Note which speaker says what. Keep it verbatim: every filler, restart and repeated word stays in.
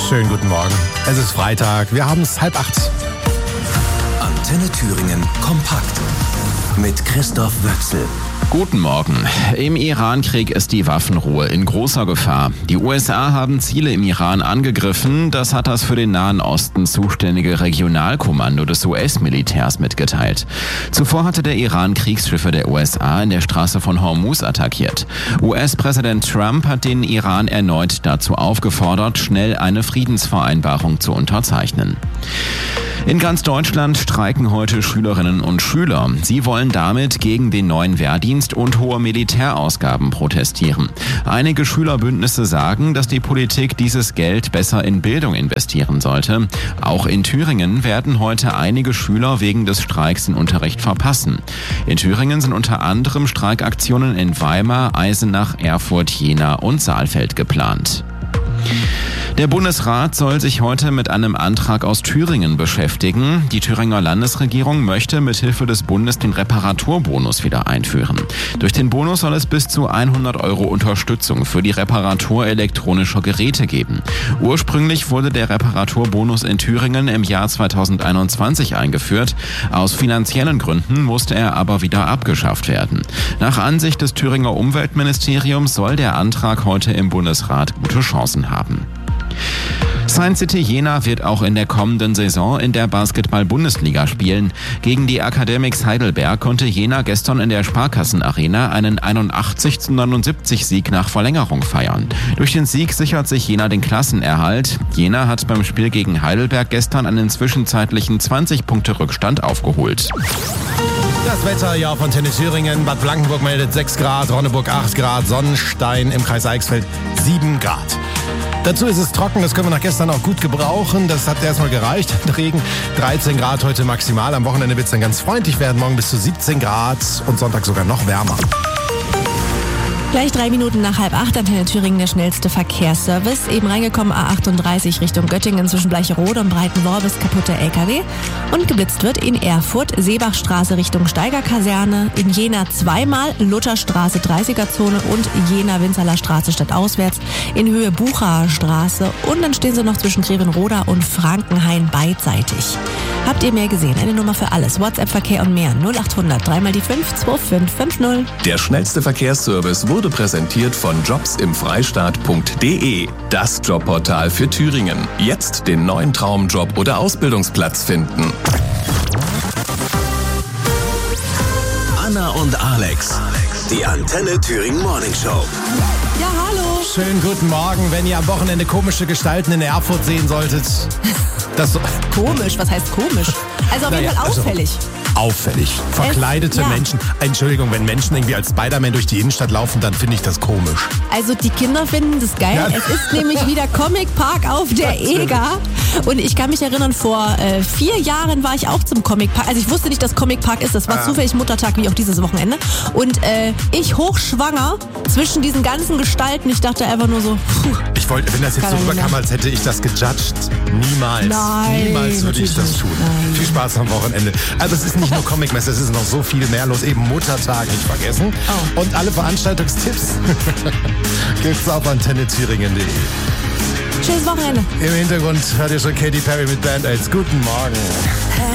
Speaker 1: Schönen guten Morgen. Es ist Freitag. Wir haben es halb acht.
Speaker 2: Antenne Thüringen kompakt mit Christoph Wöchsel.
Speaker 3: Guten Morgen. Im Iran-Krieg ist die Waffenruhe in großer Gefahr. Die U S A haben Ziele im Iran angegriffen. Das hat das für den Nahen Osten zuständige Regionalkommando des U S-Militärs mitgeteilt. Zuvor hatte der Iran Kriegsschiffe der U S A in der Straße von Hormuz attackiert. U S-Präsident Trump hat den Iran erneut dazu aufgefordert, schnell eine Friedensvereinbarung zu unterzeichnen. In ganz Deutschland streiken heute Schülerinnen und Schüler. Sie wollen damit gegen den neuen Wehrdienst und hohe Militärausgaben protestieren. Einige Schülerbündnisse sagen, dass die Politik dieses Geld besser in Bildung investieren sollte. Auch in Thüringen werden heute einige Schüler wegen des Streiks den Unterricht verpassen. In Thüringen sind unter anderem Streikaktionen in Weimar, Eisenach, Erfurt, Jena und Saalfeld geplant. Der Bundesrat soll sich heute mit einem Antrag aus Thüringen beschäftigen. Die Thüringer Landesregierung möchte mithilfe des Bundes den Reparaturbonus wieder einführen. Durch den Bonus soll es bis zu hundert Euro Unterstützung für die Reparatur elektronischer Geräte geben. Ursprünglich wurde der Reparaturbonus in Thüringen im Jahr zweitausendeinundzwanzig eingeführt. Aus finanziellen Gründen musste er aber wieder abgeschafft werden. Nach Ansicht des Thüringer Umweltministeriums soll der Antrag heute im Bundesrat gute Chancen haben. Science City Jena wird auch in der kommenden Saison in der Basketball-Bundesliga spielen. Gegen die Academics Heidelberg konnte Jena gestern in der Sparkassen-Arena einen einundachtzig zu neunundsiebzig Sieg nach Verlängerung feiern. Durch den Sieg sichert sich Jena den Klassenerhalt. Jena hat beim Spiel gegen Heidelberg gestern einen zwischenzeitlichen zwanzig Punkte Rückstand aufgeholt.
Speaker 1: Das Wetter ja von Antenne Thüringen. Bad Blankenburg meldet sechs Grad, Ronneburg acht Grad, Sonnenstein im Kreis Eichsfeld sieben Grad. Dazu ist es trocken, das können wir nach gestern auch gut gebrauchen. Das hat erstmal gereicht. Regen, dreizehn Grad heute maximal. Am Wochenende wird es dann ganz freundlich werden. Morgen bis zu siebzehn Grad und Sonntag sogar noch wärmer.
Speaker 4: Gleich drei Minuten nach halb acht, Antenne Thüringen, der schnellste Verkehrsservice. Eben reingekommen, A achtunddreißig Richtung Göttingen zwischen Bleicherode und Breitenworbis, kaputte L K W. Und geblitzt wird in Erfurt, Seebachstraße Richtung Steigerkaserne, in Jena zweimal, Lutherstraße dreißiger Zone und Jena-Winzerler Straße stadtauswärts in Höhe Bucher Straße. Und dann stehen sie noch zwischen Grevenroda und Frankenhain beidseitig. Habt ihr mehr gesehen? Eine Nummer für alles. WhatsApp-Verkehr und mehr. null achthundert drei mal die fünf zwei fünf fünf null.
Speaker 2: Der schnellste Verkehrsservice wurde präsentiert von jobs im freistaat punkt de. Das Jobportal für Thüringen. Jetzt den neuen Traumjob oder Ausbildungsplatz finden. Anna und Alex. Die Antenne Thüringen Morning Show.
Speaker 4: Ja, hallo.
Speaker 1: Schönen guten Morgen, wenn ihr am Wochenende komische Gestalten in Erfurt sehen solltet. Das so
Speaker 4: Komisch, was heißt komisch? Also auf jeden
Speaker 1: Naja,
Speaker 4: Fall
Speaker 1: also-
Speaker 4: auffällig.
Speaker 1: auffällig. Verkleidete
Speaker 4: ja.
Speaker 1: Menschen. Entschuldigung, wenn Menschen irgendwie als Spider-Man durch die Innenstadt laufen, dann finde ich das komisch.
Speaker 4: Also die Kinder finden das geil.
Speaker 1: Ja.
Speaker 4: Es ist nämlich wieder Comic Park auf der Eger. Und ich kann mich erinnern, vor äh, vier Jahren war ich auch zum Comic Park. Also ich wusste nicht, dass Comic Park ist. Das war
Speaker 1: Ah.
Speaker 4: zufällig Muttertag, wie auch dieses Wochenende. Und äh, ich hochschwanger zwischen diesen ganzen Gestalten. Ich dachte einfach nur so, puh.
Speaker 1: Ich wollte, wenn das jetzt so
Speaker 4: Kann er
Speaker 1: rüberkam,
Speaker 4: nicht.
Speaker 1: als hätte ich das gejudged. Niemals.
Speaker 4: Nein,
Speaker 1: Niemals würde ich
Speaker 4: natürlich
Speaker 1: das
Speaker 4: nicht.
Speaker 1: tun.
Speaker 4: Nein.
Speaker 1: Viel Spaß am Wochenende. Also es ist nicht nur Comicmesse, es ist noch so viel mehr los. Eben Muttertag nicht vergessen.
Speaker 4: Oh.
Speaker 1: Und alle Veranstaltungstipps gibt's auf antenne thüringen punkt de.
Speaker 4: Schönes Wochenende.
Speaker 1: Im Hintergrund hört ihr schon Katy Perry mit Band-Aids. Guten Morgen.